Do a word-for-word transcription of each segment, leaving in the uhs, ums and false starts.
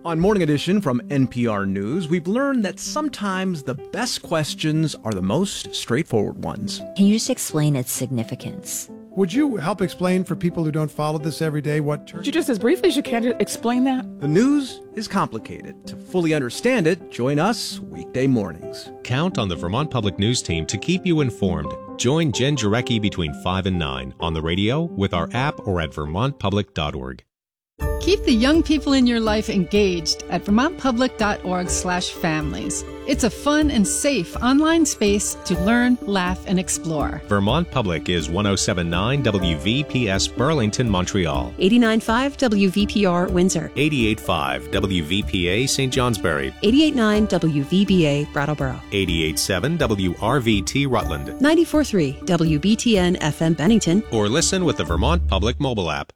On Morning Edition from N P R News, we've learned that sometimes the best questions are the most straightforward ones. Can you just explain its significance? Would you help explain for people who don't follow this every day what church... Could you just as briefly as you can explain that? The news is complicated. To fully understand it, join us weekday mornings. Count on the Vermont Public News team to keep you informed. Join Jen Jarecki between five and nine on the radio, with our app, or at vermont public dot org. Keep the young people in your life engaged at vermont public dot org slash families. It's a fun and safe online space to learn, laugh, and explore. Vermont Public is one oh seven point nine W V P S Burlington, Montreal. eighty-nine point five W V P R Windsor. eighty-eight point five W V P A Saint Johnsbury. eighty-eight point nine W V B A Brattleboro. eighty-eight point seven W R V T Rutland. ninety-four point three W B T N F M Bennington. Or listen with the Vermont Public mobile app.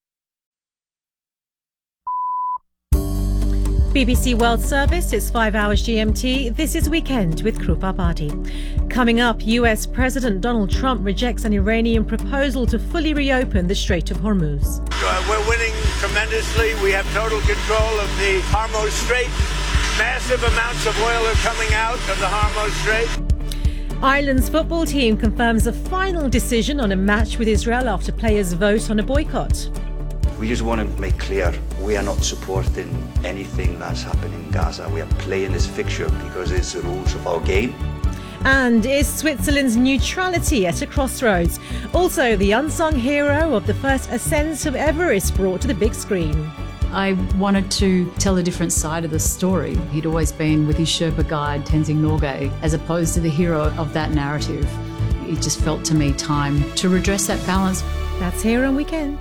B B C World Service, it's five hours G M T. This is Weekend with Krupa Bhatti. Coming up, U S President Donald Trump rejects an Iranian proposal to fully reopen the Strait of Hormuz. Uh, we're winning tremendously. We have total control of the Hormuz Strait. Massive amounts of oil are coming out of the Hormuz Strait. Ireland's football team confirms a final decision on a match with Israel after players vote on a boycott. We just want to make clear we are not supporting anything that's happening in Gaza. We are playing this fixture because it's the rules of our game. And is Switzerland's neutrality at a crossroads? Also, the unsung hero of the first ascent of Everest brought to the big screen. I wanted to tell a different side of the story. He'd always been with his Sherpa guide, Tenzing Norgay, as opposed to the hero of that narrative. It just felt to me time to redress that balance. That's here on Weekend.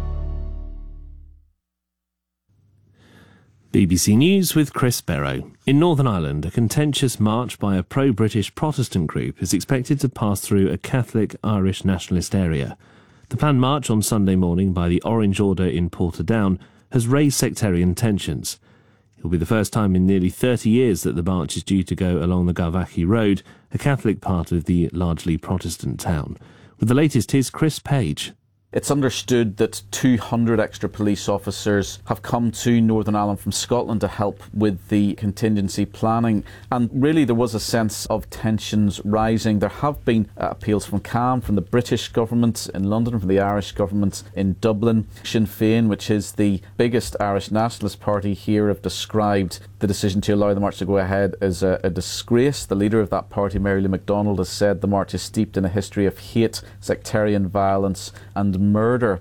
B B C News with Chris Barrow. In Northern Ireland, a contentious march by a pro-British Protestant group is expected to pass through a Catholic Irish nationalist area. The planned march on Sunday morning by the Orange Order in Portadown has raised sectarian tensions. It will be the first time in nearly thirty years that the march is due to go along the Garvaghy Road, a Catholic part of the largely Protestant town. With the latest, here's Chris Page. It's understood that two hundred extra police officers have come to Northern Ireland from Scotland to help with the contingency planning. And really there was a sense of tensions rising. There have been uh, appeals from C A M, from the British government in London, from the Irish government in Dublin. Sinn Féin, which is the biggest Irish nationalist party here, have described the decision to allow the march to go ahead as a, a disgrace. The leader of that party, Mary Lou McDonald, has said the march is steeped in a history of hate, sectarian violence and murder.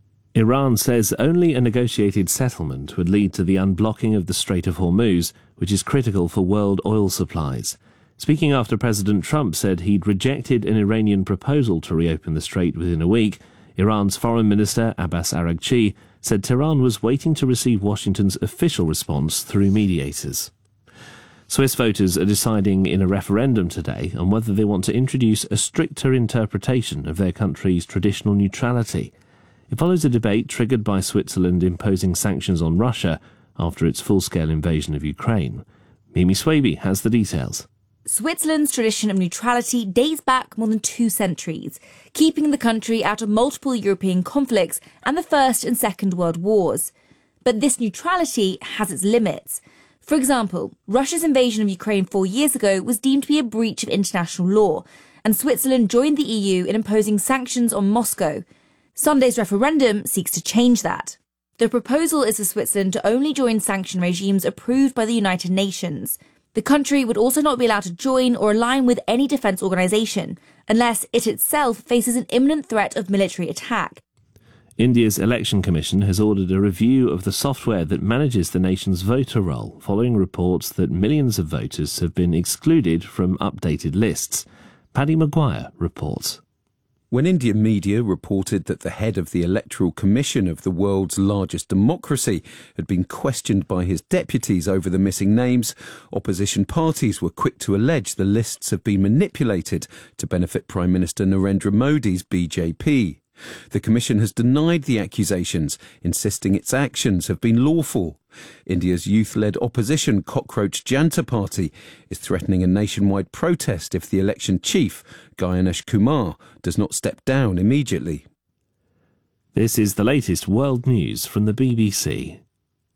Iran says only a negotiated settlement would lead to the unblocking of the Strait of Hormuz, which is critical for world oil supplies. Speaking after President Trump said he'd rejected an Iranian proposal to reopen the strait within a week, Iran's Foreign Minister Abbas Araghchi said Tehran was waiting to receive Washington's official response through mediators. Swiss voters are deciding in a referendum today on whether they want to introduce a stricter interpretation of their country's traditional neutrality. It follows a debate triggered by Switzerland imposing sanctions on Russia after its full-scale invasion of Ukraine. Mimi Swaby has the details. Switzerland's tradition of neutrality dates back more than two centuries, keeping the country out of multiple European conflicts and the First and Second World Wars. But this neutrality has its limits. For example, Russia's invasion of Ukraine four years ago was deemed to be a breach of international law, and Switzerland joined the E U in imposing sanctions on Moscow. Sunday's referendum seeks to change that. The proposal is for Switzerland to only join sanction regimes approved by the United Nations. The country would also not be allowed to join or align with any defence organisation, unless it itself faces an imminent threat of military attack. India's Election Commission has ordered a review of the software that manages the nation's voter roll, following reports that millions of voters have been excluded from updated lists. Paddy Maguire reports. When Indian media reported that the head of the Electoral Commission of the world's largest democracy had been questioned by his deputies over the missing names, opposition parties were quick to allege the lists have been manipulated to benefit Prime Minister Narendra Modi's B J P. The Commission has denied the accusations, insisting its actions have been lawful. India's youth-led opposition Cockroach Janta Party is threatening a nationwide protest if the election chief, Ganesh Kumar, does not step down immediately. This is the latest world news from the B B C.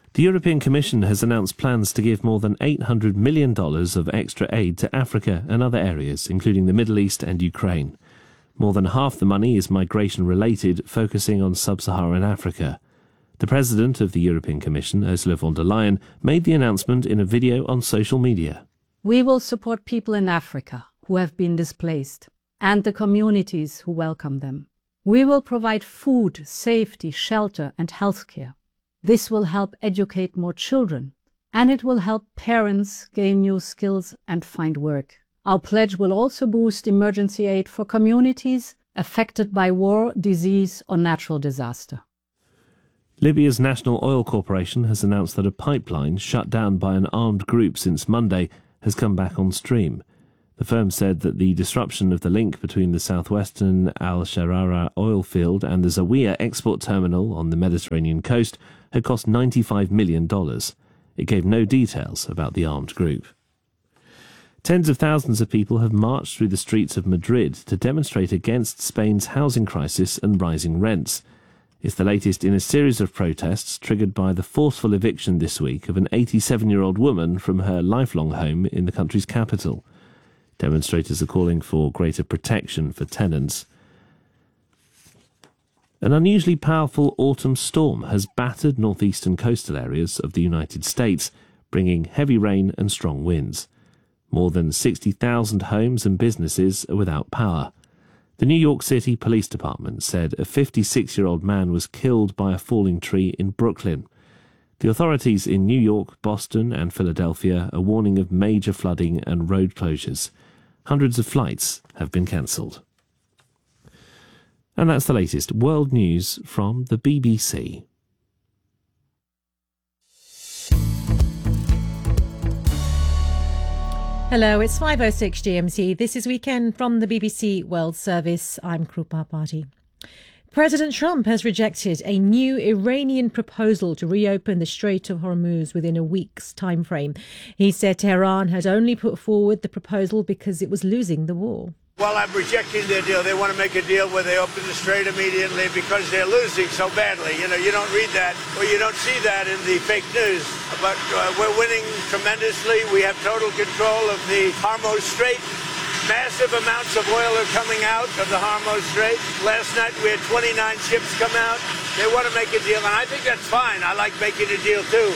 The European Commission has announced plans to give more than eight hundred million dollars of extra aid to Africa and other areas, including the Middle East and Ukraine. More than half the money is migration-related, focusing on sub-Saharan Africa. The president of the European Commission, Ursula von der Leyen, made the announcement in a video on social media. We will support people in Africa who have been displaced and the communities who welcome them. We will provide food, safety, shelter and healthcare. This will help educate more children, and it will help parents gain new skills and find work. Our pledge will also boost emergency aid for communities affected by war, disease or natural disaster. Libya's National Oil Corporation has announced that a pipeline shut down by an armed group since Monday has come back on stream. The firm said that the disruption of the link between the southwestern Al-Sharara oil field and the Zawiya export terminal on the Mediterranean coast had cost ninety-five million dollars. It gave no details about the armed group. Tens of thousands of people have marched through the streets of Madrid to demonstrate against Spain's housing crisis and rising rents. It's the latest in a series of protests triggered by the forceful eviction this week of an eighty-seven-year-old woman from her lifelong home in the country's capital. Demonstrators are calling for greater protection for tenants. An unusually powerful autumn storm has battered northeastern coastal areas of the United States, bringing heavy rain and strong winds. More than sixty thousand homes and businesses are without power. The New York City Police Department said a fifty-six-year-old man was killed by a falling tree in Brooklyn. The authorities in New York, Boston and Philadelphia are warning of major flooding and road closures. Hundreds of flights have been cancelled. And that's the latest world news from the B B C. Hello, it's five oh six G M T. This is Weekend from the B B C World Service. I'm Krupa Bhati. President Trump has rejected a new Iranian proposal to reopen the Strait of Hormuz within a week's time frame. He said Tehran had only put forward the proposal because it was losing the war. Well, I'm rejecting their deal. They want to make a deal where they open the strait immediately because they're losing so badly. You know, you don't read that or you don't see that in the fake news. But uh, we're winning tremendously. We have total control of the Hormuz Strait. Massive amounts of oil are coming out of the Hormuz Strait. Last night we had twenty-nine ships come out. They want to make a deal, and I think that's fine. I like making a deal, too.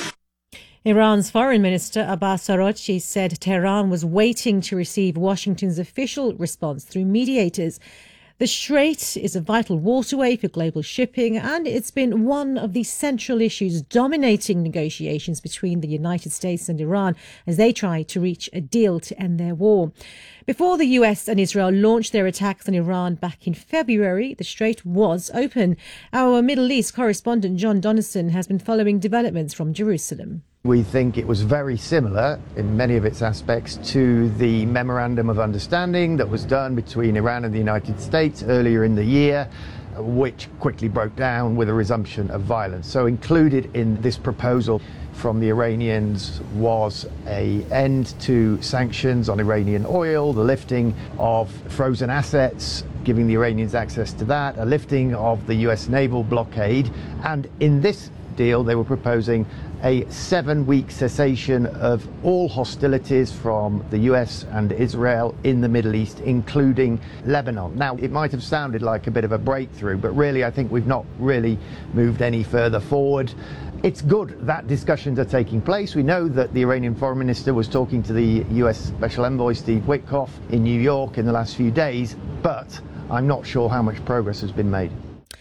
Iran's Foreign Minister Abbas Araghchi said Tehran was waiting to receive Washington's official response through mediators. The Strait is a vital waterway for global shipping, and it's been one of the central issues dominating negotiations between the United States and Iran as they try to reach a deal to end their war. Before the U S and Israel launched their attacks on Iran back in February, the Strait was open. Our Middle East correspondent John Donnison has been following developments from Jerusalem. We think it was very similar in many of its aspects to the Memorandum of Understanding that was done between Iran and the United States earlier in the year, which quickly broke down with a resumption of violence. So included in this proposal from the Iranians was an end to sanctions on Iranian oil, the lifting of frozen assets, giving the Iranians access to that, a lifting of the U S naval blockade, and in this deal they were proposing a seven-week cessation of all hostilities from the U S and Israel in the Middle East, including Lebanon. Now, it might have sounded like a bit of a breakthrough, but really I think we've not really moved any further forward. It's good that discussions are taking place. We know that the Iranian Foreign Minister was talking to the U S Special Envoy Steve Witkoff in New York in the last few days, but I'm not sure how much progress has been made.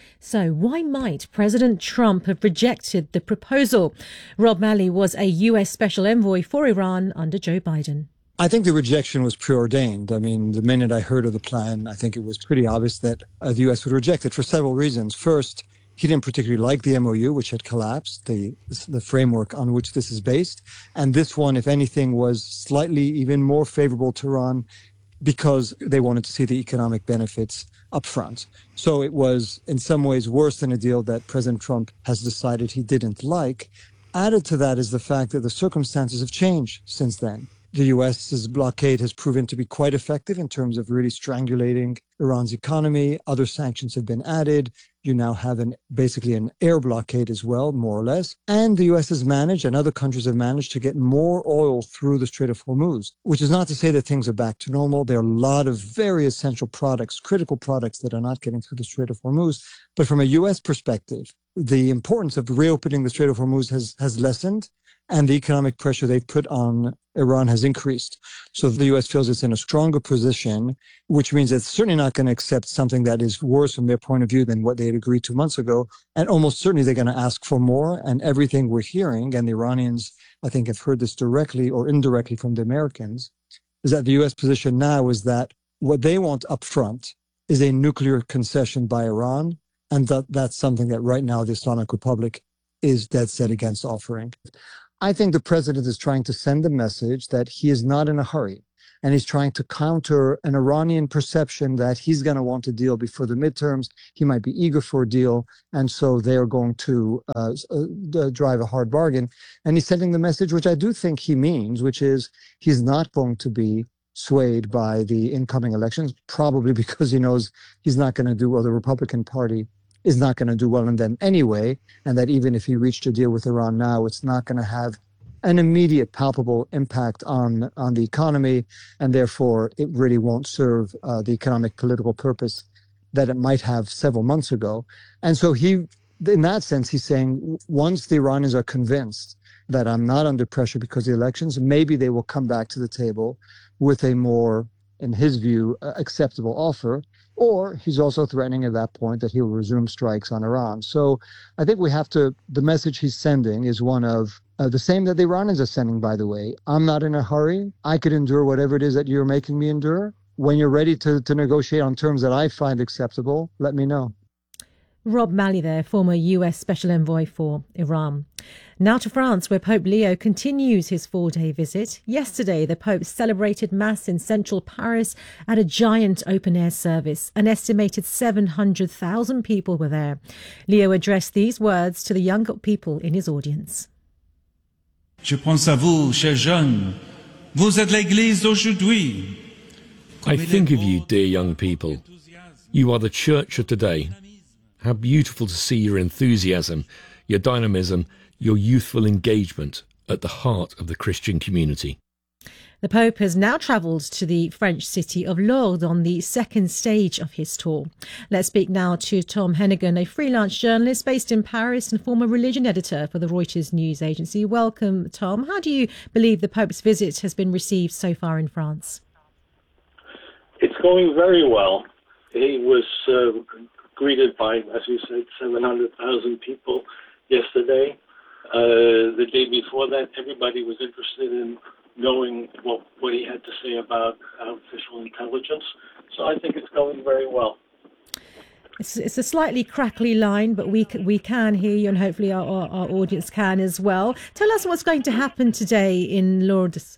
So why might President Trump have rejected the proposal? Rob Malley was a U S Special Envoy for Iran under Joe Biden. I think the rejection was preordained. I mean, the minute I heard of the plan, I think it was pretty obvious that uh, the U S would reject it for several reasons. First, he didn't particularly like the M O U, which had collapsed, the the framework on which this is based. And this one, if anything, was slightly even more favorable to Iran because they wanted to see the economic benefits up front. So it was in some ways worse than a deal that President Trump has decided he didn't like. Added to that is the fact that the circumstances have changed since then. The U S's blockade has proven to be quite effective in terms of really strangulating Iran's economy. Other sanctions have been added. You now have an basically an air blockade as well, more or less. And the U S has managed, and other countries have managed, to get more oil through the Strait of Hormuz, which is not to say that things are back to normal. There are a lot of very essential products, critical products that are not getting through the Strait of Hormuz. But from a U S perspective, the importance of reopening the Strait of Hormuz has, has lessened, and the economic pressure they've put on Iran has increased. So the U S feels it's in a stronger position, which means it's certainly not going to accept something that is worse from their point of view than what they had agreed two months ago. And almost certainly they're going to ask for more. And everything we're hearing, and the Iranians, I think, have heard this directly or indirectly from the Americans, is that the U S position now is that what they want up front is a nuclear concession by Iran. And that that's something that right now the Islamic Republic is dead set against offering. I think the president is trying to send a message that he is not in a hurry, and he's trying to counter an Iranian perception that he's going to want a deal before the midterms. He might be eager for a deal, and so they're going to uh, uh, drive a hard bargain. And he's sending the message, which I do think he means, which is he's not going to be swayed by the incoming elections, probably because he knows he's not going to do, or the Republican Party is not going to do well in them anyway, and that even if he reached a deal with Iran now, it's not going to have an immediate palpable impact on, on the economy, and therefore it really won't serve uh, the economic political purpose that it might have several months ago. And so he, in that sense, he's saying once the Iranians are convinced that I'm not under pressure because of the elections, maybe they will come back to the table with a more, in his view, uh, acceptable offer. Or he's also threatening at that point that he will resume strikes on Iran. So I think we have to, the message he's sending is one of uh, the same that the Iranians are sending, by the way. I'm not in a hurry. I could endure whatever it is that you're making me endure. When you're ready to, to negotiate on terms that I find acceptable, let me know. Rob Malley there, former U S Special Envoy for Iran. Now to France, where Pope Leo continues his four-day visit. Yesterday, the Pope celebrated Mass in central Paris at a giant open-air service. An estimated seven hundred thousand people were there. Leo addressed these words to the young people in his audience. Je pense à vous, chers jeunes. Vous êtes l'Église d'aujourd'hui. I think of you, dear young people. You are the church of today. How beautiful to see your enthusiasm, your dynamism, your youthful engagement at the heart of the Christian community. The Pope has now travelled to the French city of Lourdes on the second stage of his tour. Let's speak now to Tom Hennigan, a freelance journalist based in Paris and former religion editor for the Reuters news agency. Welcome, Tom. How do you believe the Pope's visit has been received so far in France? It's going very well. He was uh, greeted by, as you said, seven hundred thousand people yesterday. Uh, the day before that, everybody was interested in knowing what, what he had to say about artificial intelligence. So I think it's going very well. It's, it's a slightly crackly line, but we we can hear you, and hopefully our, our, our audience can as well. Tell us what's going to happen today in Lourdes.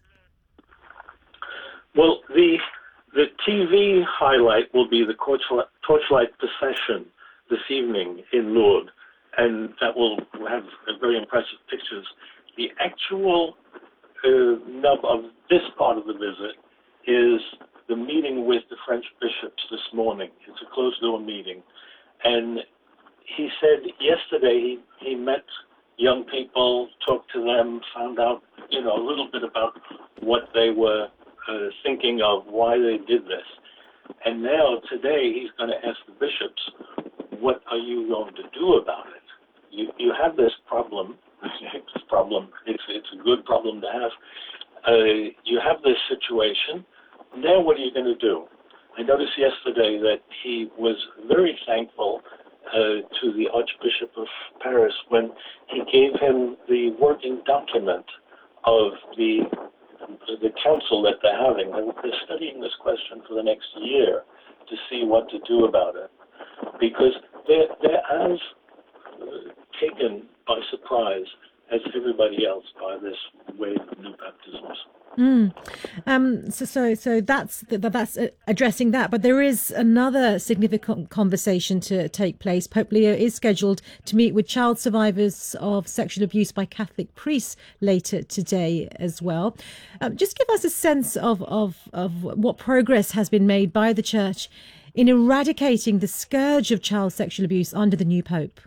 Well, the the T V highlight will be the torchlight, torchlight procession this evening in Lourdes, and that will have very impressive pictures. The actual uh, nub of this part of the visit is the meeting with the French bishops this morning. It's a closed-door meeting. And he said yesterday he, he met young people, talked to them, found out, you know, a little bit about what they were uh, thinking of, why they did this. And now, today, he's going to ask the bishops, what are you going to do about it? You, you have this problem. This problem. It's, it's a good problem to have. Uh, you have this situation. Now what are you going to do? I noticed yesterday that he was very thankful uh, to the Archbishop of Paris when he gave him the working document of the the council that they're having. They're studying this question for the next year to see what to do about it, because they're, they're as taken by surprise as everybody else by this wave of new baptisms. Mm. Um, so, so, so that's that's addressing that. But there is another significant conversation to take place. Pope Leo is scheduled to meet with child survivors of sexual abuse by Catholic priests later today as well. Um, just give us a sense of, of of what progress has been made by the Church in eradicating the scourge of child sexual abuse under the new Pope?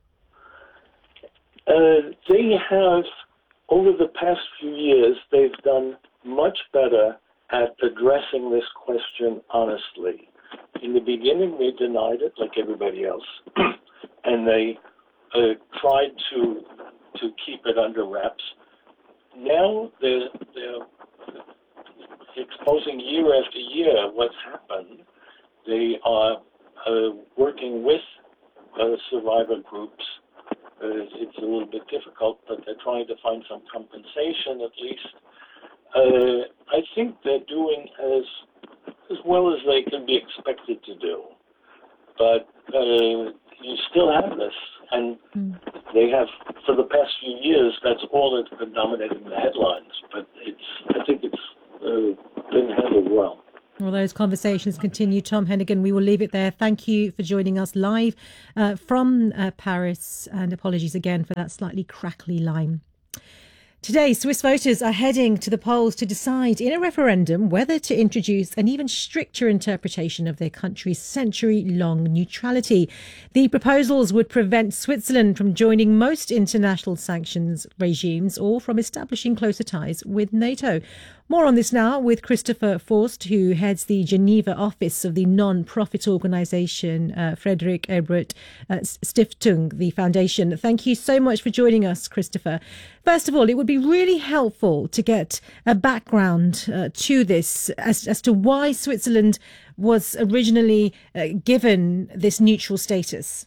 Uh, they have, over the past few years, they've done much better at addressing this question honestly. In the beginning, they denied it like everybody else, and they uh, tried to to keep it under wraps. Now they're, they're exposing year after year what's happened. They are uh, working with uh, survivor groups. Uh, it's a little bit difficult, but they're trying to find some compensation at least. Uh, I think they're doing as as well as they can be expected to do. But uh, you still have this, and mm. they have, for the past few years, that's all that's been dominating the headlines. But it's, I think it's uh, been handled well. Well, those conversations continue. Tom Hennigan, we will leave it there. Thank you for joining us live uh, from uh, Paris, and apologies again for that slightly crackly line. Today, Swiss voters are heading to the polls to decide in a referendum whether to introduce an even stricter interpretation of their country's century-long neutrality. The proposals would prevent Switzerland from joining most international sanctions regimes or from establishing closer ties with NATO. More on this now with Christopher Forst, who heads the Geneva office of the non-profit organisation uh, Friedrich Ebert uh, Stiftung, the foundation. Thank you so much for joining us, Christopher. First of all, it would be really helpful to get a background uh, to this as, as to why Switzerland was originally uh, given this neutral status.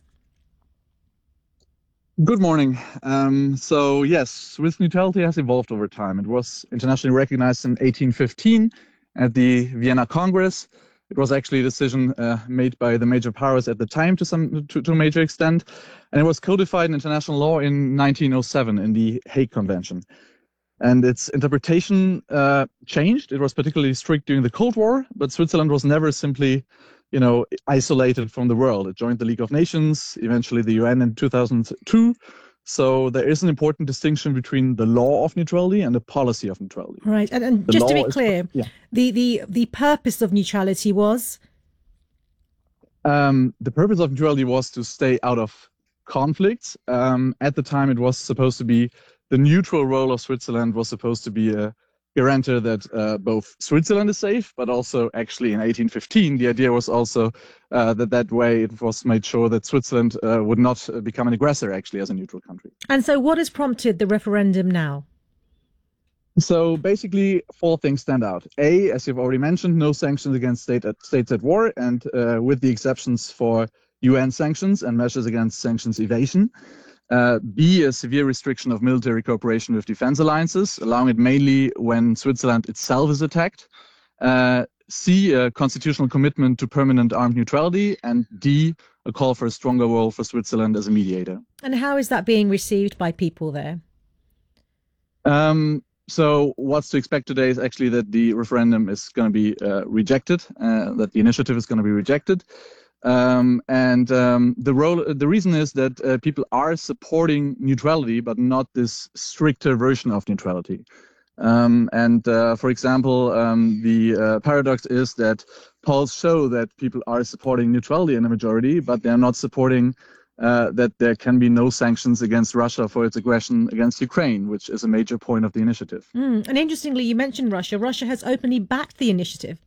Good morning. Um, so yes, Swiss neutrality has evolved over time. It was internationally recognized in eighteen fifteen at the Vienna Congress. It was actually a decision uh, made by the major powers at the time to some to, to a major extent, and it was codified in international law in nineteen oh seven in the Hague Convention. And its interpretation uh, changed. It was particularly strict during the Cold War, but Switzerland was never simply, you know, isolated from the world. It joined the League of Nations, eventually the U N in two thousand two. So there is an important distinction between the law of neutrality and the policy of neutrality. Right, and, and just to be clear, is, yeah. the, the, the purpose of neutrality was? Um, the purpose of neutrality was to stay out of conflicts. Um, at the time, it was supposed to be, the neutral role of Switzerland was supposed to be a guarantor that uh, both Switzerland is safe, but also actually in eighteen fifteen, the idea was also uh, that that way it was made sure that Switzerland uh, would not become an aggressor actually as a neutral country. And so what has prompted the referendum now? So basically four things stand out. A, as you've already mentioned, no sanctions against state at, states at war, and uh, with the exceptions for U N sanctions and measures against sanctions evasion. Uh, B, a severe restriction of military cooperation with defense alliances, allowing it mainly when Switzerland itself is attacked. Uh, C, a constitutional commitment to permanent armed neutrality. And D, a call for a stronger role for Switzerland as a mediator. And how is that being received by people there? Um, so what's to expect today is actually that the referendum is going to be uh, rejected, uh, that the initiative is going to be rejected. Um, and um, the role, the reason is that uh, people are supporting neutrality, but not this stricter version of neutrality. Um, and uh, for example, um, the uh, paradox is that polls show that people are supporting neutrality in a majority, but they're not supporting uh, that there can be no sanctions against Russia for its aggression against Ukraine, which is a major point of the initiative. Mm, and interestingly, you mentioned Russia. Russia has openly backed the initiative.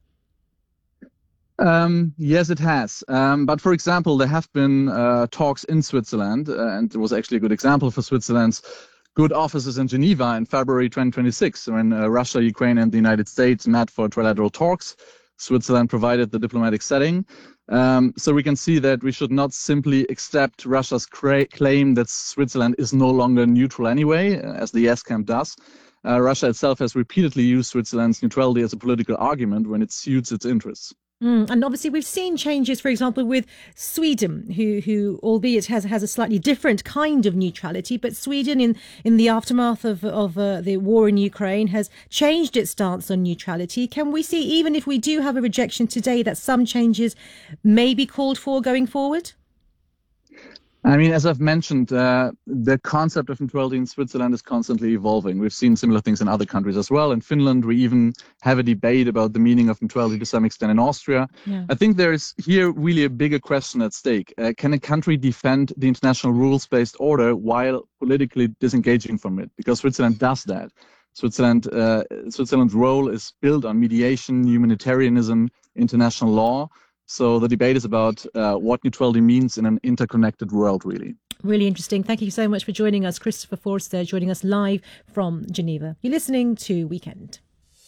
Um, yes, it has. Um, but for example, there have been uh, talks in Switzerland, uh, and it was actually a good example for Switzerland's good offices in Geneva in February twenty twenty-six, when uh, Russia, Ukraine, and the United States met for trilateral talks. Switzerland provided the diplomatic setting. Um, so we can see that we should not simply accept Russia's cra- claim that Switzerland is no longer neutral anyway, as the Yes Camp does. Uh, Russia itself has repeatedly used Switzerland's neutrality as a political argument when it suits its interests. Mm, and obviously we've seen changes, for example, with Sweden, who, who albeit has has a slightly different kind of neutrality, but Sweden in, in the aftermath of, of uh, the war in Ukraine has changed its stance on neutrality. Can we see, even if we do have a rejection today, that some changes may be called for going forward? I mean, as I've mentioned, uh, the concept of neutrality in Switzerland is constantly evolving. We've seen similar things in other countries as well. In Finland, we even have a debate about the meaning of neutrality to some extent in Austria. Yeah. I think there's here really a bigger question at stake. Uh, can a country defend the international rules-based order while politically disengaging from it? Because Switzerland does that. Switzerland, uh, Switzerland's role is built on mediation, humanitarianism, international law. So the debate is about uh, what neutrality means in an interconnected world, really. Really interesting. Thank you so much for joining us. Christopher Forster joining us live from Geneva. You're listening to Weekend.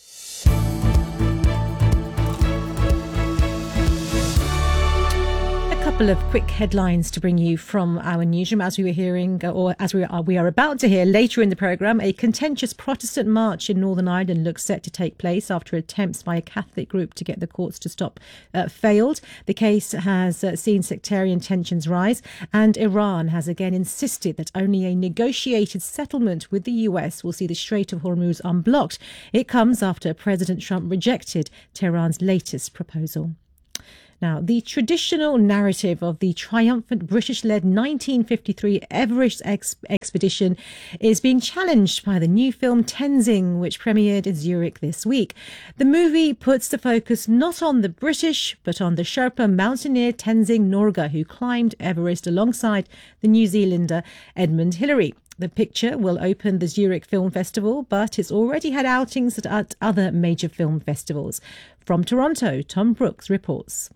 A couple of quick headlines to bring you from our newsroom. As we were hearing, or as we are, we are about to hear later in the programme, a contentious Protestant march in Northern Ireland looks set to take place after attempts by a Catholic group to get the courts to stop uh, failed. The case has uh, seen sectarian tensions rise, and Iran has again insisted that only a negotiated settlement with the U S will see the Strait of Hormuz unblocked. It comes after President Trump rejected Tehran's latest proposal. Now, the traditional narrative of the triumphant British-led nineteen fifty-three Everest ex- expedition is being challenged by the new film Tenzing, which premiered in Zurich this week. The movie puts the focus not on the British, but on the Sherpa mountaineer Tenzing Norgay, who climbed Everest alongside the New Zealander Edmund Hillary. The picture will open the Zurich Film Festival, but it's already had outings at other major film festivals. From Toronto, Tom Brooks reports.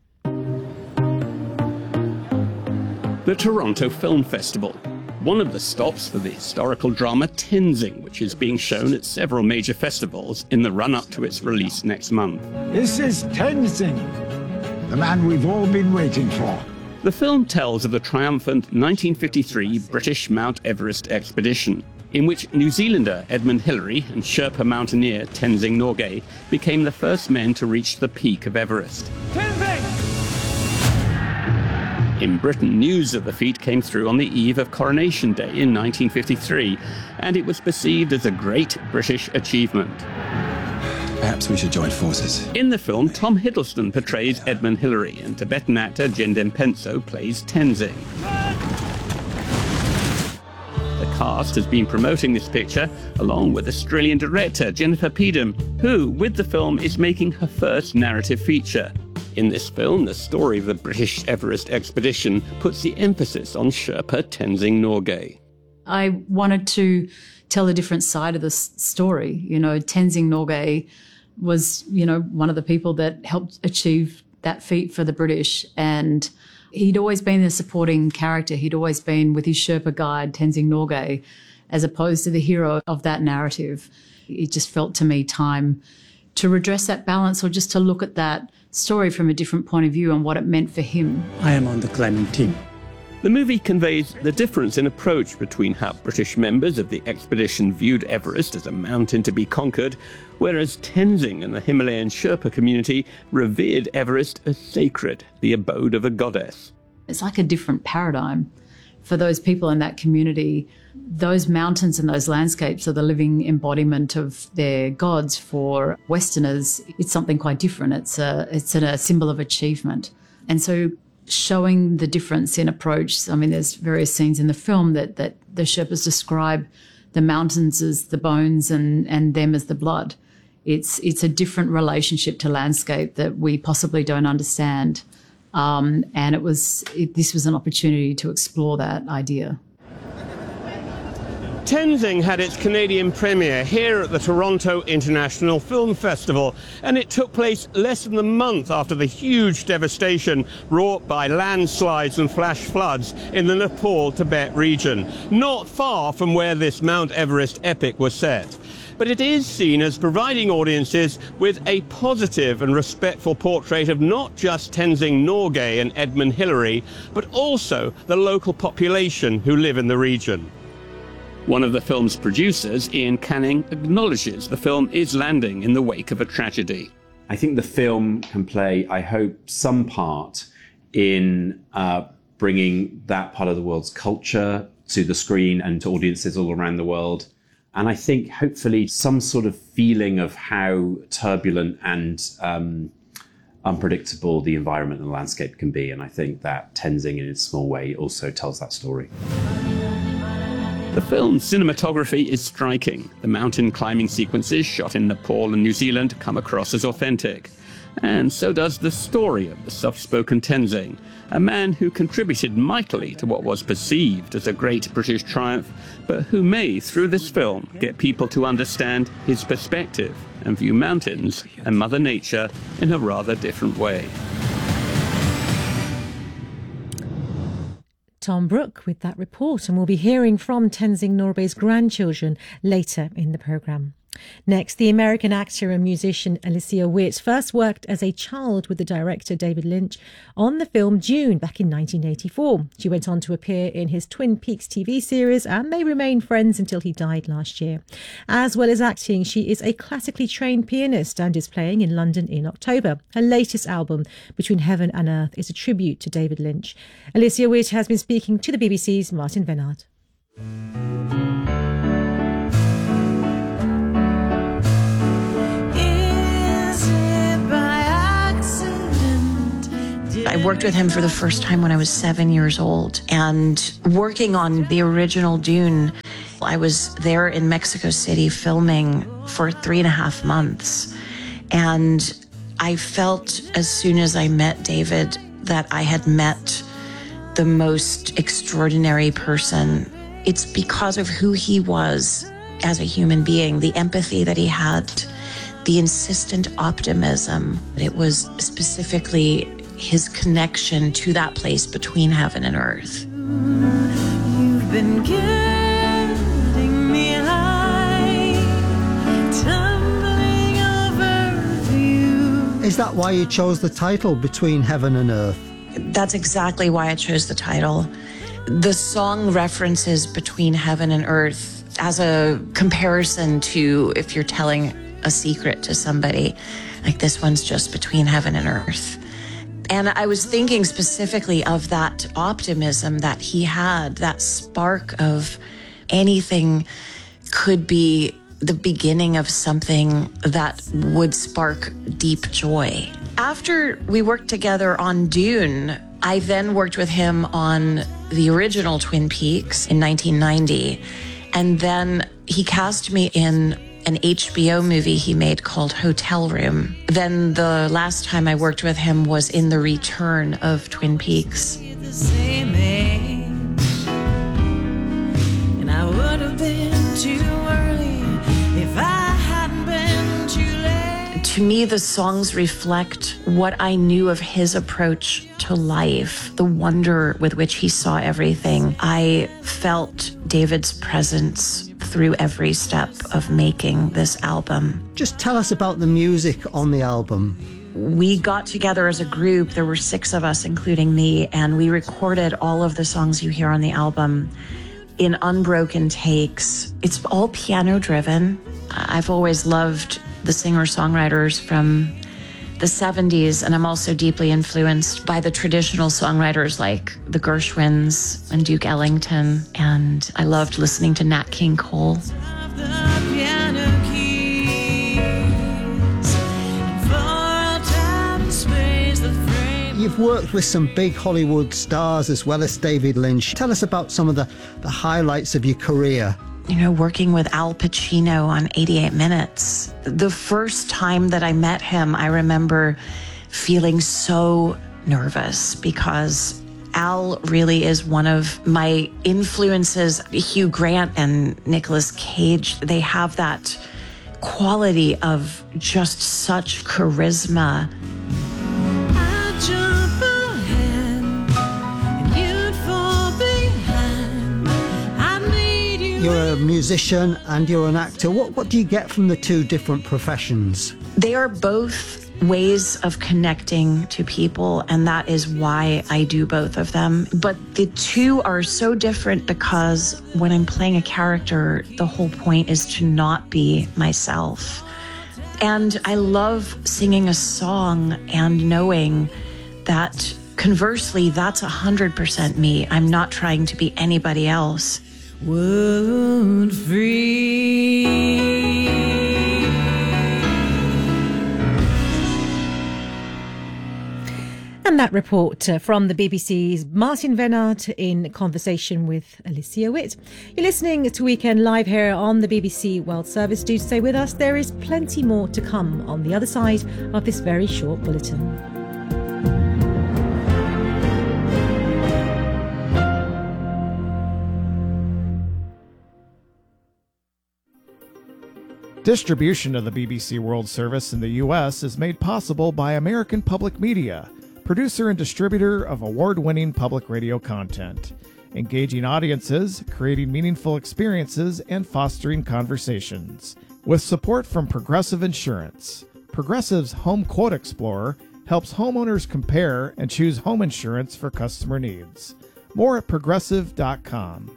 The Toronto Film Festival, one of the stops for the historical drama Tenzing, which is being shown at several major festivals in the run-up to its release next month. This is Tenzing, the man we've all been waiting for. The film tells of the triumphant nineteen fifty-three British Mount Everest expedition, in which New Zealander Edmund Hillary and Sherpa mountaineer Tenzing Norgay became the first men to reach the peak of Everest. Tenzing! In Britain, news of the feat came through on the eve of Coronation Day in nineteen fifty-three, and it was perceived as a great British achievement. Perhaps we should join forces. In the film, Tom Hiddleston portrays Edmund Hillary, and Tibetan actor Jendem Penso plays Tenzing. The cast has been promoting this picture, along with Australian director Jennifer Peedham, who, with the film, is making her first narrative feature. In this film, the story of the British Everest expedition puts the emphasis on Sherpa Tenzing Norgay. I wanted to tell a different side of the story. You know, Tenzing Norgay was, you know, one of the people that helped achieve that feat for the British. And he'd always been a supporting character. He'd always been with his Sherpa guide, Tenzing Norgay, as opposed to the hero of that narrative. It just felt to me time to redress that balance, or just to look at that story from a different point of view and what it meant for him. I am on the climbing team. The movie conveys the difference in approach between how British members of the expedition viewed Everest as a mountain to be conquered, whereas Tenzing and the Himalayan Sherpa community revered Everest as sacred, the abode of a goddess. It's like a different paradigm. For those people in that community, those mountains and those landscapes are the living embodiment of their gods. For Westerners, it's something quite different. It's a, it's a symbol of achievement. And so showing the difference in approach, I mean, there's various scenes in the film that, that the Sherpas describe the mountains as the bones and, and them as the blood. It's, it's a different relationship to landscape that we possibly don't understand. Um, and it was it, this was an opportunity to explore that idea. Tenzing had its Canadian premiere here at the Toronto International Film Festival, and it took place less than a month after the huge devastation wrought by landslides and flash floods in the Nepal-Tibet region, not far from where this Mount Everest epic was set. But it is seen as providing audiences with a positive and respectful portrait of not just Tenzing Norgay and Edmund Hillary, but also the local population who live in the region. One of the film's producers, Ian Canning, acknowledges the film is landing in the wake of a tragedy. I think the film can play, I hope, some part in uh, bringing that part of the world's culture to the screen and to audiences all around the world. And I think hopefully some sort of feeling of how turbulent and um, unpredictable the environment and the landscape can be. And I think that Tenzing, in its small way, also tells that story. The film's cinematography is striking. The mountain climbing sequences shot in Nepal and New Zealand come across as authentic. And so does the story of the soft-spoken Tenzing, a man who contributed mightily to what was perceived as a great British triumph, but who may, through this film, get people to understand his perspective and view mountains and Mother Nature in a rather different way. Tom Brooke with that report, and we'll be hearing from Tenzing Norgay's grandchildren later in the programme. Next, the American actor and musician Alicia Witt first worked as a child with the director David Lynch on the film Dune back in nineteen eighty-four. She went on to appear in his Twin Peaks T V series, and they remained friends until he died last year. As well as acting, she is a classically trained pianist and is playing in London in October. Her latest album, Between Heaven and Earth, is a tribute to David Lynch. Alicia Witt has been speaking to the B B C's Martin Venard. I worked with him for the first time when I was seven years old, and working on the original Dune, I was there in Mexico City filming for three and a half months. And I felt as soon as I met David that I had met the most extraordinary person. It's because of who he was as a human being, the empathy that he had, the insistent optimism. It was specifically his connection to that place between heaven and earth. You've been getting me high, tumbling over you. Is that why you chose the title Between Heaven and Earth? That's exactly why I chose the title. The song references between heaven and earth as a comparison to if you're telling a secret to somebody, like this one's just between heaven and earth. And I was thinking specifically of that optimism that he had, that spark of anything could be the beginning of something that would spark deep joy. After we worked together on Dune, I then worked with him on the original Twin Peaks in nineteen ninety. And then he cast me in an H B O movie he made called Hotel Room. Then the last time I worked with him was in the return of Twin Peaks. The same age, and I would have been too early if I hadn't been too late. To me, the songs reflect what I knew of his approach to life, the wonder with which he saw everything. I felt David's presence through every step of making this album. Just tell us about the music on the album. We got together as a group. There were six of us, including me, and we recorded all of the songs you hear on the album in unbroken takes. It's all piano driven. I've always loved the singer-songwriters from the seventies, and I'm also deeply influenced by the traditional songwriters like the Gershwins and Duke Ellington, and I loved listening to Nat King Cole. You've worked with some big Hollywood stars as well as David Lynch. Tell us about some of the, the highlights of your career. You know, working with Al Pacino on eighty-eight minutes. The first time that I met him, I remember feeling so nervous because Al really is one of my influences. Hugh Grant and Nicolas Cage, they have that quality of just such charisma. You're a musician and you're an actor. What, what do you get from the two different professions? They are both ways of connecting to people, and that is why I do both of them. But the two are so different because when I'm playing a character, the whole point is to not be myself. And I love singing a song and knowing that conversely, that's one hundred percent me. I'm not trying to be anybody else. Wound free. That report uh, from the B B C's Martin Vennard in conversation with Alicia Witt. You're listening to Weekend Live here on the B B C World Service. Do stay with us. There is plenty more to come on the other side of this very short bulletin. Distribution of the B B C World Service in the U S is made possible by American Public Media, producer and distributor of award-winning public radio content, engaging audiences, creating meaningful experiences, and fostering conversations. With support from Progressive Insurance, Progressive's Home Quote Explorer helps homeowners compare and choose home insurance for customer needs. More at progressive dot com.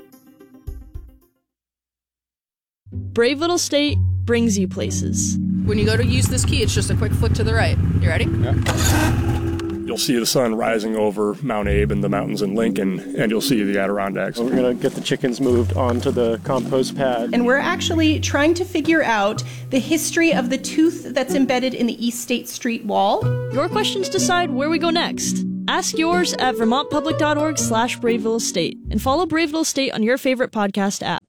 Brave Little State brings you places. When you go to use this key, it's just a quick flick to the right. You ready? Yeah. You'll see the sun rising over Mount Abe and the mountains in Lincoln, and you'll see the Adirondacks. We're going to get the chickens moved onto the compost pad. And we're actually trying to figure out the history of the tooth that's embedded in the East State Street wall. Your questions decide where we go next. Ask yours at vermontpublic.org slash Brave Little State and follow Brave Little State on your favorite podcast app.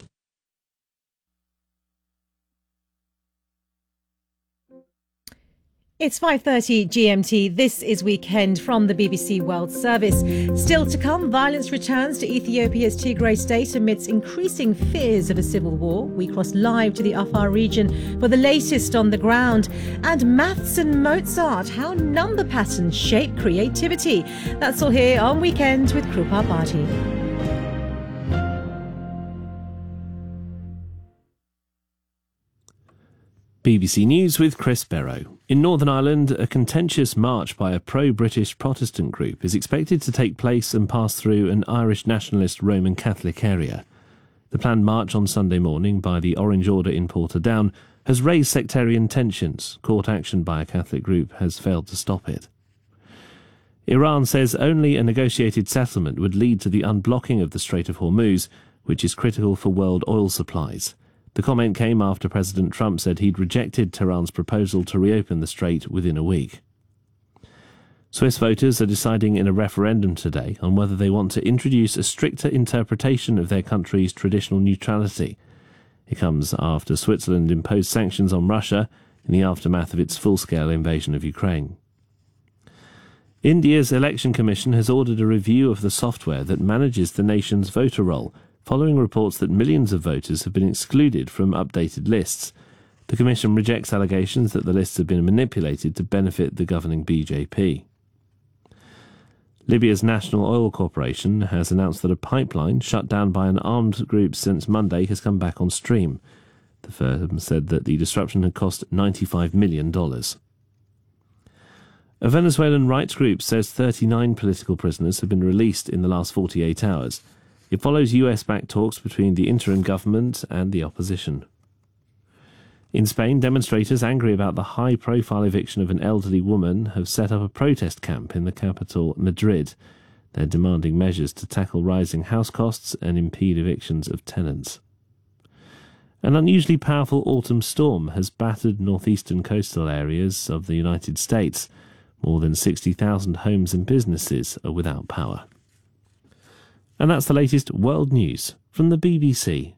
It's five thirty G M T. This is Weekend from the B B C World Service. Still to come, violence returns to Ethiopia's Tigray state amidst increasing fears of a civil war. We cross live to the Afar region for the latest on the ground. And maths and Mozart, how number patterns shape creativity. That's all here on Weekend with Krupa Bhati. B B C News with Chris Barrow. In Northern Ireland, a contentious march by a pro-British Protestant group is expected to take place and pass through an Irish nationalist Roman Catholic area. The planned march on Sunday morning by the Orange Order in Portadown has raised sectarian tensions. Court action by a Catholic group has failed to stop it. Iran says only a negotiated settlement would lead to the unblocking of the Strait of Hormuz, which is critical for world oil supplies. The comment came after President Trump said he'd rejected Tehran's proposal to reopen the strait within a week. Swiss voters are deciding in a referendum today on whether they want to introduce a stricter interpretation of their country's traditional neutrality. It comes after Switzerland imposed sanctions on Russia in the aftermath of its full-scale invasion of Ukraine. India's Election Commission has ordered a review of the software that manages the nation's voter roll, following reports that millions of voters have been excluded from updated lists. The Commission rejects allegations that the lists have been manipulated to benefit the governing B J P. Libya's National Oil Corporation has announced that a pipeline shut down by an armed group since Monday has come back on stream. The firm said that the disruption had cost ninety-five million dollars. A Venezuelan rights group says thirty-nine political prisoners have been released in the last forty-eight hours. It follows U S-backed talks between the interim government and the opposition. In Spain, demonstrators angry about the high-profile eviction of an elderly woman have set up a protest camp in the capital, Madrid. They're demanding measures to tackle rising house costs and impede evictions of tenants. An unusually powerful autumn storm has battered northeastern coastal areas of the United States. More than sixty thousand homes and businesses are without power. And that's the latest world news from the B B C.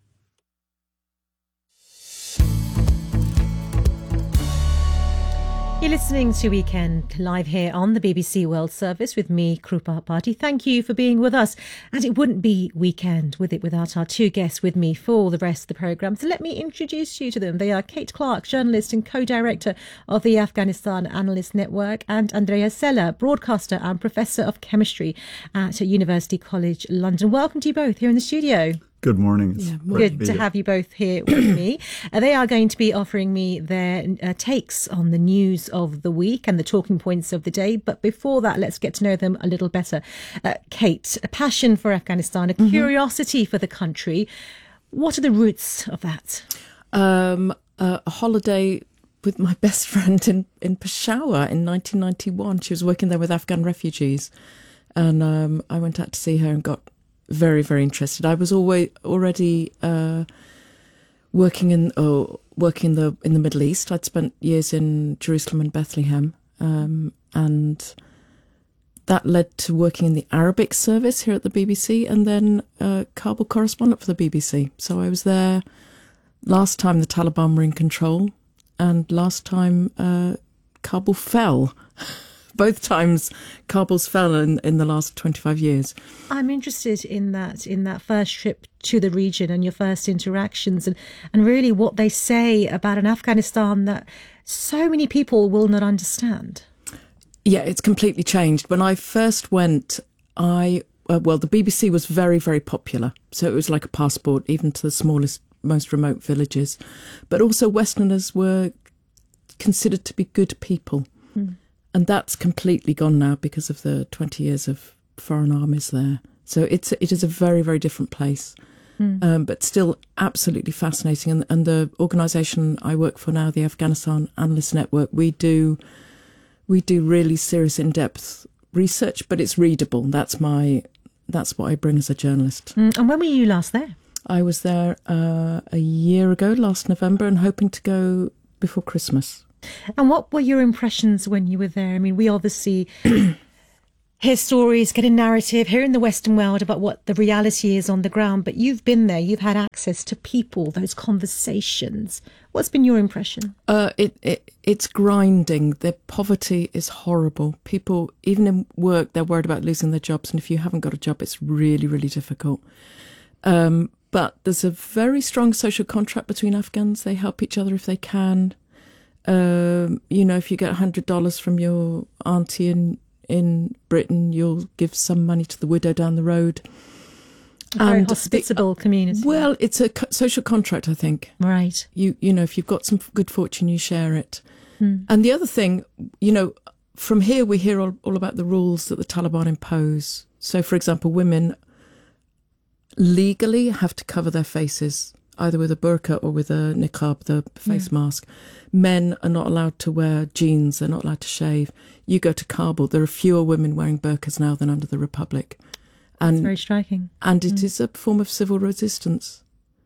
You're listening to Weekend Live here on the B B C World Service with me, Krupa Bhati. Thank you for being with us. And it wouldn't be Weekend with it without our two guests with me for the rest of the programme. So let me introduce you to them. They are Kate Clark, journalist and co-director of the Afghanistan Analyst Network, and Andrea Sella, broadcaster and professor of chemistry at University College London. Welcome to you both here in the studio. Good morning. It's Yeah, great good be to here. have you both here with me. Uh, they are going to be offering me their uh, takes on the news of the week and the talking points of the day. But before that, let's get to know them a little better. Uh, Kate, a passion for Afghanistan, a Mm-hmm. curiosity for the country. What are the roots of that? Um, uh, a holiday with my best friend in, in Peshawar in nineteen ninety-one. She was working there with Afghan refugees. And um, I went out to see her and got very, very interested. I was always already uh, working in oh, working in the in the Middle East. I'd spent years in Jerusalem and Bethlehem, um, and that led to working in the Arabic service here at the B B C, and then uh, Kabul correspondent for the B B C. So I was there last time the Taliban were in control, and last time uh, Kabul fell. Both times Kabul's fell in, in the last twenty-five years. I'm interested in that, in that first trip to the region and your first interactions, and, and really what they say about an Afghanistan that so many people will not understand. Yeah, it's completely changed. When I first went, I, uh, well, the B B C was very, very popular. So it was like a passport, even to the smallest, most remote villages. But also Westerners were considered to be good people. Mm. And that's completely gone now because of the twenty years of foreign armies there. So it's it is a very, very different place, mm. um, but still absolutely fascinating. And, and the organisation I work for now, the Afghanistan Analyst Network, we do we do really serious, in-depth research, but it's readable. That's my that's what I bring as a journalist. Mm. And when were you last there? I was there uh, a year ago, last November, and hoping to go before Christmas. And what were your impressions when you were there? I mean, we obviously hear stories, get a narrative here in the Western world about what the reality is on the ground, but you've been there, you've had access to people, those conversations. What's been your impression? Uh, it, it It's grinding. The poverty is horrible. People, even in work, they're worried about losing their jobs, and if you haven't got a job, it's really, really difficult. Um, but there's a very strong social contract between Afghans. They help each other if they can. Um, you know, if you get one hundred dollars from your auntie in, in Britain, you'll give some money to the widow down the road. A very and hospitable the, community. Well, it's a co- social contract, I think. Right. You you know, if you've got some good fortune, you share it. Hmm. And the other thing, you know, from here we hear all, all about the rules that the Taliban impose. So, for example, women legally have to cover their faces, either with a burqa or with a niqab, the face yeah. mask. Men are not allowed to wear jeans. They're not allowed to shave. You go to Kabul, there are fewer women wearing burqas now than under the Republic. And, That's very striking. And it mm. is a form of civil resistance.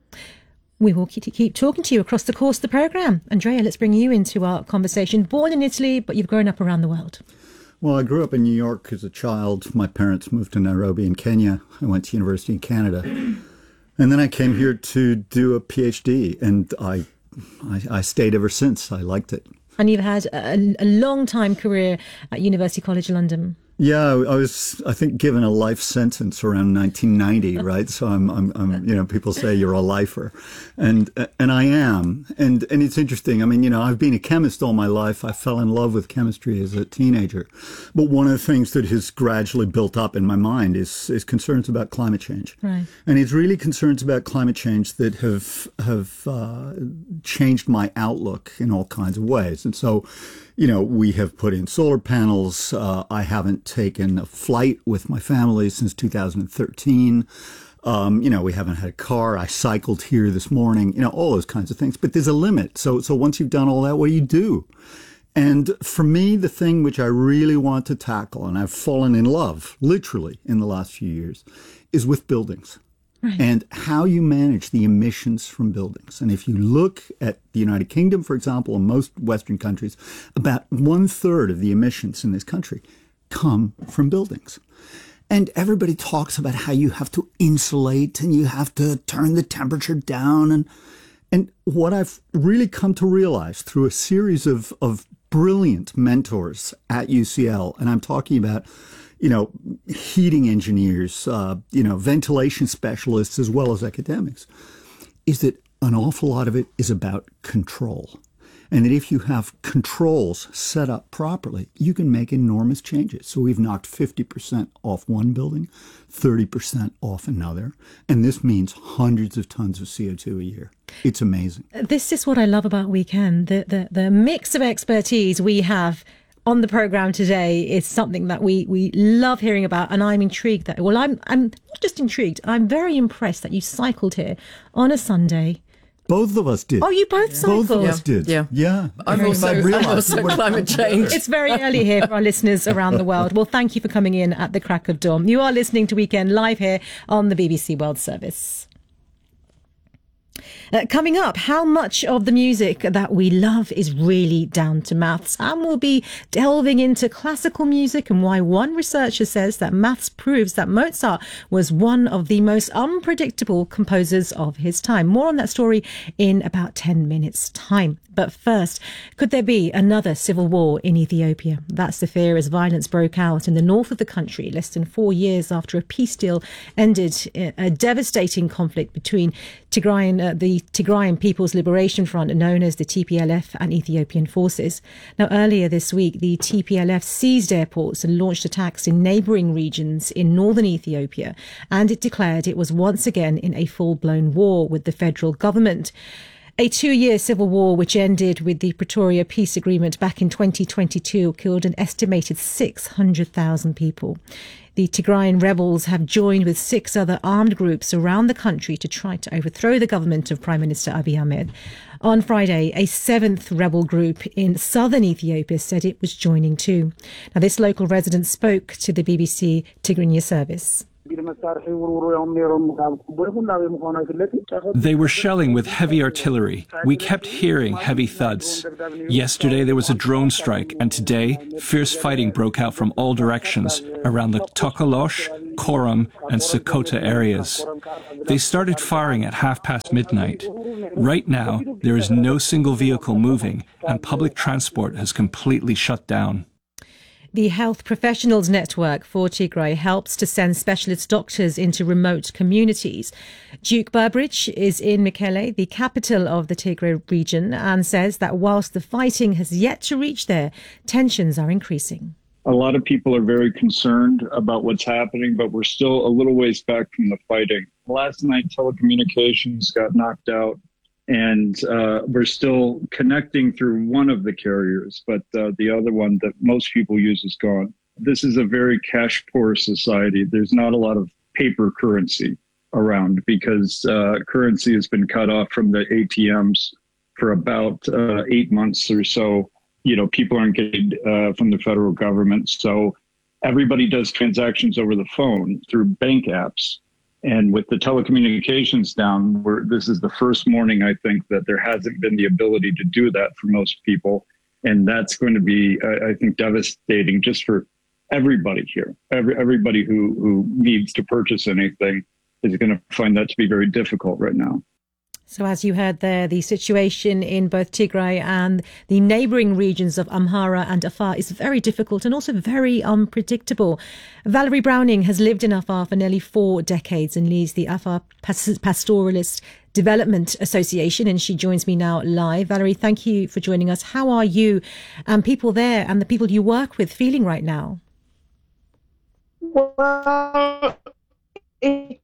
We will keep, keep talking to you across the course of the programme. Andrea, let's bring you into our conversation. Born in Italy, but you've grown up around the world. Well, I grew up in New York as a child. My parents moved to Nairobi in Kenya. I went to university in Canada. And then I came here to do a PhD, and I, I, I stayed ever since. I liked it. And you've had a, a long time career at University College London. Yeah, I was, I think, given a life sentence around nineteen ninety, right? So I'm, I'm, I'm, you know, people say you're a lifer, and and I am, and and it's interesting. I mean, you know, I've been a chemist all my life. I fell in love with chemistry as a teenager, but one of the things that has gradually built up in my mind is is concerns about climate change, right? And it's really concerns about climate change that have have uh, changed my outlook in all kinds of ways, and so. You know, we have put in solar panels. Uh, I haven't taken a flight with my family since two thousand thirteen. Um, you know, we haven't had a car. I cycled here this morning, you know, all those kinds of things. But there's a limit. So so once you've done all that, what do you do? And for me, the thing which I really want to tackle, and I've fallen in love, literally, in the last few years, is with buildings. Right. And how you manage the emissions from buildings. And if you look at the United Kingdom, for example, and most Western countries, about one third of the emissions in this country come from buildings. And everybody talks about how you have to insulate and you have to turn the temperature down. And and what I've really come to realize through a series of, of brilliant mentors at U C L, and I'm talking about you know, heating engineers, uh, you know, ventilation specialists, as well as academics, is that an awful lot of it is about control. And that if you have controls set up properly, you can make enormous changes. So we've knocked fifty percent off one building, thirty percent off another. And this means hundreds of tons of C O two a year. It's amazing. This is what I love about Weekend. The, the, the mix of expertise we have on the programme today is something that we, we love hearing about, and I'm intrigued that, well, I'm I'm not just intrigued, I'm very impressed that you cycled here on a Sunday. Both of us did. Oh, you both cycled? Both of us did. Yeah. Yeah. I'm also, I'm also climate change. It's very early here for our listeners around the world. Well, thank you for coming in at the crack of dawn. You are listening to Weekend live here on the B B C World Service. Uh, coming up, how much of the music that we love is really down to maths? And we'll be delving into classical music and why one researcher says that maths proves that Mozart was one of the most unpredictable composers of his time. More on that story in about ten minutes' time. But first, could there be another civil war in Ethiopia? That's the fear as violence broke out in the north of the country less than four years after a peace deal ended a devastating conflict between Tigrayan, uh, the Tigrayan People's Liberation Front, known as the T P L F, and Ethiopian forces. Now, earlier this week, the T P L F seized airports and launched attacks in neighbouring regions in northern Ethiopia, and it declared it was once again in a full-blown war with the federal government. A two-year civil war which ended with the Pretoria Peace Agreement back in twenty twenty-two killed an estimated six hundred thousand people. The Tigrayan rebels have joined with six other armed groups around the country to try to overthrow the government of Prime Minister Abiy Ahmed. On Friday, a seventh rebel group in southern Ethiopia said it was joining too. Now, this local resident spoke to the B B C Tigrinya service. They were shelling with heavy artillery. We kept hearing heavy thuds. Yesterday there was a drone strike, and today fierce fighting broke out from all directions around the Tokolosh, Koram and Sokoto areas. They started firing at half past midnight. Right now there is no single vehicle moving, and public transport has completely shut down. The Health Professionals Network for Tigray helps to send specialist doctors into remote communities. Duke Burbridge is in Mekelle, the capital of the Tigray region, and says that whilst the fighting has yet to reach there, tensions are increasing. A lot of people are very concerned about what's happening, but we're still a little ways back from the fighting. Last night, telecommunications got knocked out. And uh, we're still connecting through one of the carriers, but uh, the other one that most people use is gone. This is a very cash-poor society. There's not a lot of paper currency around because uh, currency has been cut off from the A T Ms for about uh, eight months or so. You know, people aren't getting uh, from the federal government. So everybody does transactions over the phone through bank apps. And with the telecommunications down, we're, this is the first morning, I think, that there hasn't been the ability to do that for most people. And that's going to be, I, I think, devastating just for everybody here. Every, everybody who, who needs to purchase anything is going to find that to be very difficult right now. So as you heard there, the situation in both Tigray and the neighbouring regions of Amhara and Afar is very difficult and also very unpredictable. Valerie Browning has lived in Afar for nearly four decades and leads the Afar Pastoralist Development Association, and she joins me now live. Valerie, thank you for joining us. How are you and people there and the people you work with feeling right now? Well, it's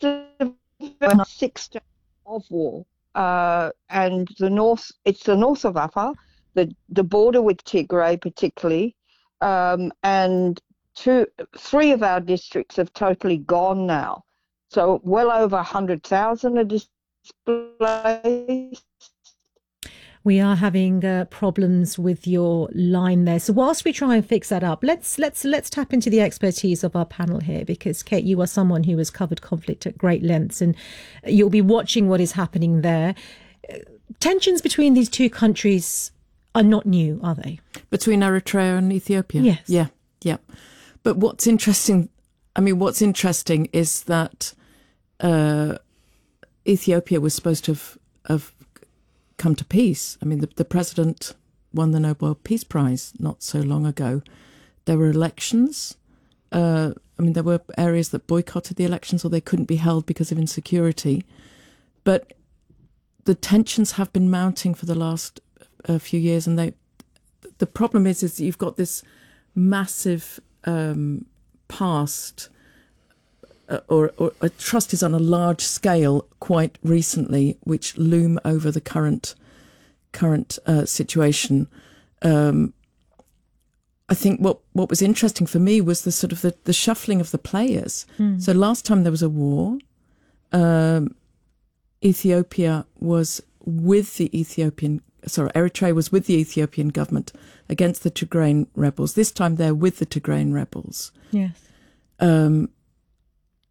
six of war, uh, and the north, it's the north of Afar, the, the border with Tigray particularly, um, and two, three of our districts have totally gone now. So well over one hundred thousand are displaced. We are having uh, problems with your line there. So whilst we try and fix that up, let's let's let's tap into the expertise of our panel here, because Kate, you are someone who has covered conflict at great lengths, and you'll be watching what is happening there. Tensions between these two countries are not new, are they? Between Eritrea and Ethiopia? Yes. Yeah, yeah. But what's interesting, I mean, what's interesting is that uh, Ethiopia was supposed to have, have come to peace. I mean, the, the president won the Nobel Peace Prize not so long ago. There were elections. Uh, I mean, there were areas that boycotted the elections or they couldn't be held because of insecurity. But the tensions have been mounting for the last uh, few years. And they, the problem is, is that you've got this massive um, past Uh, or, or atrocities on a large scale quite recently, which loom over the current current uh, situation. Um, I think what, what was interesting for me was the sort of the, the shuffling of the players. Mm. So last time there was a war, um, Ethiopia was with the Ethiopian, sorry, Eritrea was with the Ethiopian government against the Tigrayan rebels. This time they're with the Tigrayan rebels. Yes. Um,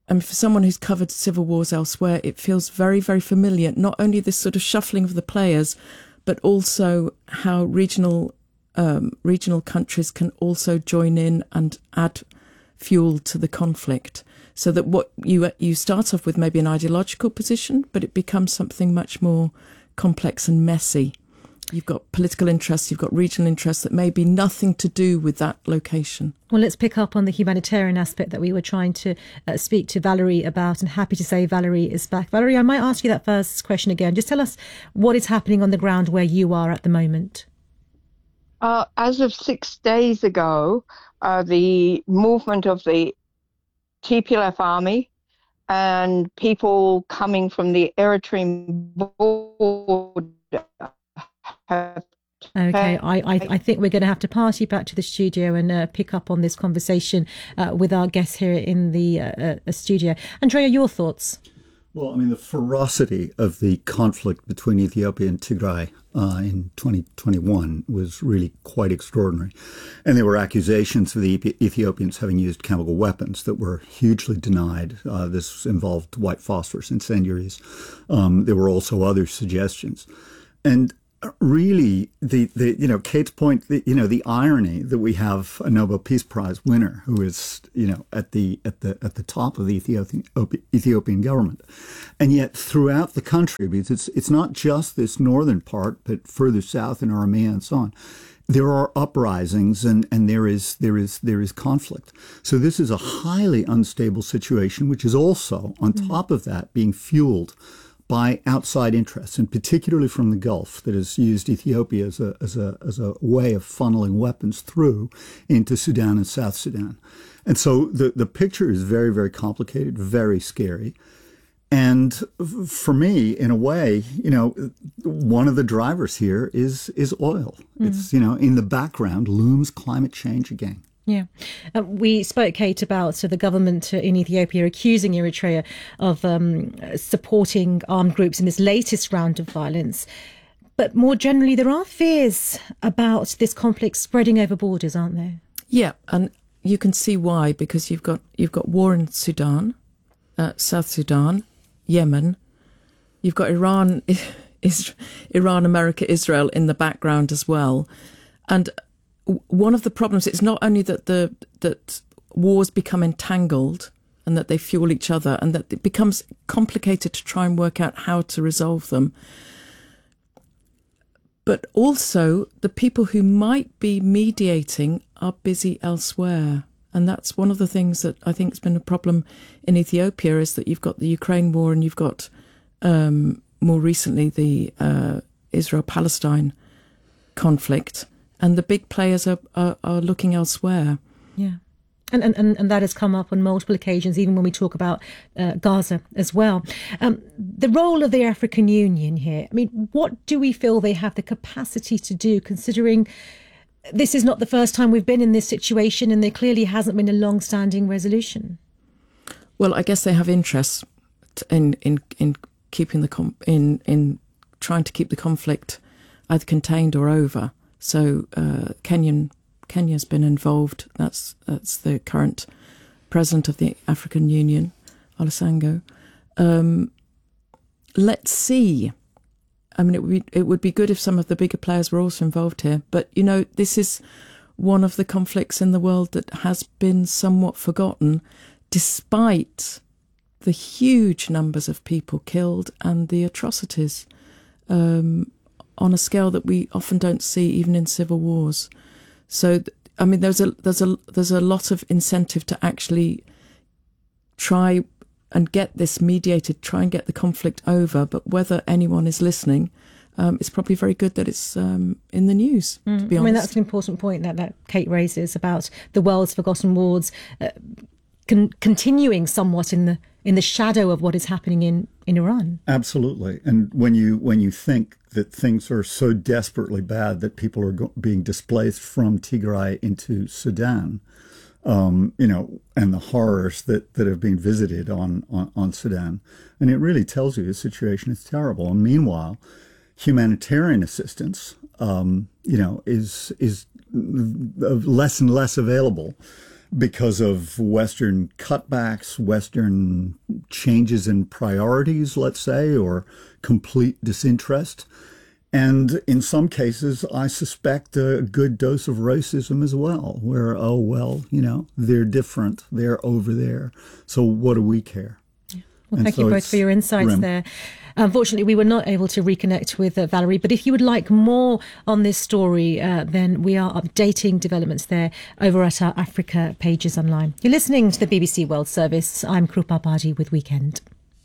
and for someone who's covered civil wars elsewhere, it feels very, very familiar. Not only this sort of shuffling of the players, but also how regional um, regional countries can also join in and add fuel to the conflict. So that what you you start off with maybe an ideological position, but it becomes something much more complex and messy. You've got political interests, you've got regional interests that may be nothing to do with that location. Well, let's pick up on the humanitarian aspect that we were trying to uh, speak to Valerie about, and happy to say Valerie is back. Valerie, I might ask you that first question again. Just tell us what is happening on the ground where you are at the moment. Uh, as of six days ago, uh, the movement of the T P L F army and people coming from the Eritrean border have Okay, I, I, I think we're going to have to pass you back to the studio and uh, pick up on this conversation uh, with our guests here in the uh, uh, studio. Andrea, your thoughts? Well, I mean, the ferocity of the conflict between Ethiopia and Tigray uh, in twenty twenty-one was really quite extraordinary. And there were accusations of the Ethiopians having used chemical weapons that were hugely denied. Uh, this involved white phosphorus incendiaries. Um, there were also other suggestions. And really, the, the you know, Kate's point, the, you know, the irony that we have a Nobel Peace Prize winner who is, you know, at the at the at the top of the Ethiopian Ethiopian government, and yet throughout the country, because it's it's not just this northern part, but further south in Oromia and so on, there are uprisings and, and there is there is there is conflict. So this is a highly unstable situation, which is also on mm. top of that being fueled by outside interests, and particularly from the Gulf, that has used Ethiopia as a as a as a way of funneling weapons through into Sudan and South Sudan. And so the the picture is very, very complicated, very scary. And for me, in a way, you know, one of the drivers here is is oil. Mm. It's, you know, in the background looms climate change again. Yeah. Uh, we spoke, Kate, about so the government in Ethiopia accusing Eritrea of um, supporting armed groups in this latest round of violence. But more generally, there are fears about this conflict spreading over borders, aren't there? Yeah, and you can see why, because you've got you've got war in Sudan, uh, South Sudan, Yemen. You've got Iran, is, Iran, America, Israel in the background as well. And one of the problems is not only that the that wars become entangled and that they fuel each other and that it becomes complicated to try and work out how to resolve them, but also the people who might be mediating are busy elsewhere. And that's one of the things that I think has been a problem in Ethiopia, is that you've got the Ukraine war and you've got um, more recently the uh, Israel-Palestine conflict. And the big players are, are, are looking elsewhere. Yeah. And, and and that has come up on multiple occasions, even when we talk about uh, Gaza as well. Um, the role of the African Union here, I mean, what do we feel they have the capacity to do, considering this is not the first time we've been in this situation and there clearly hasn't been a long-standing resolution? Well, I guess they have interests in in, in keeping the com- in in trying to keep the conflict either contained or over. So uh, Kenyan Kenya's been involved. That's that's the current president of the African Union, Olusegun. Um, let's see. I mean, it would be, it would be good if some of the bigger players were also involved here. But you know, this is one of the conflicts in the world that has been somewhat forgotten, despite the huge numbers of people killed and the atrocities. Um, on a scale that we often don't see even in civil wars. So, I mean, there's a there's a there's a lot of incentive to actually try and get this mediated, try and get the conflict over. But whether anyone is listening, um, it's probably very good that it's um, in the news, mm. to be honest. I mean, that's an important point that, that Kate raises about the world's forgotten wars uh, con- continuing somewhat in the in the shadow of what is happening in, in Iran. Absolutely. And when you when you think that things are so desperately bad that people are go- being displaced from Tigray into Sudan, um, you know, and the horrors that, that have been visited on, on, on Sudan, and it really tells you the situation is terrible. And meanwhile, humanitarian assistance, um, you know, is is less and less available. because of Western cutbacks, Western changes in priorities, let's say, or complete disinterest. And in some cases, I suspect a good dose of racism as well, where, oh, well, you know, they're different. They're over there. So what do we care? Yeah. Well, and thank so you both for your insights grim. there. Unfortunately, we were not able to reconnect with uh, Valerie, but if you would like more on this story, uh, then we are updating developments there over at our Africa pages online. You're listening to the B B C World Service. I'm Krupa Badi with Weekend.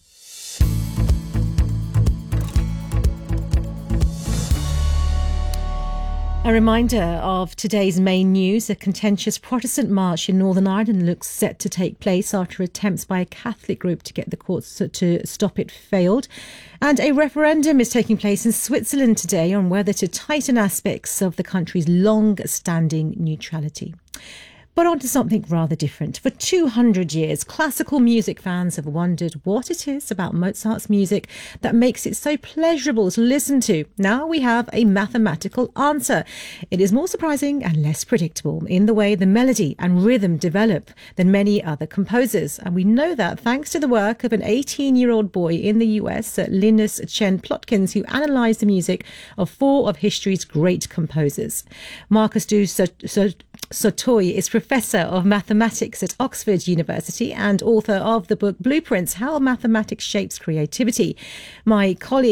A reminder of today's main news. A contentious Protestant march in Northern Ireland looks set to take place after attempts by a Catholic group to get the courts to stop it failed. And a referendum is taking place in Switzerland today on whether to tighten aspects of the country's long-standing neutrality. But on to something rather different. For two hundred years, classical music fans have wondered what it is about Mozart's music that makes it so pleasurable to listen to. Now we have a mathematical answer. It is more surprising and less predictable in the way the melody and rhythm develop than many other composers. And we know that thanks to the work of an eighteen-year-old boy in the U S, Linus Chen Plotkins, who analysed the music of four of history's great composers. Marcus du Sautoy is Professor of Mathematics at Oxford University and author of the book Blueprints: How Mathematics Shapes Creativity. My colleague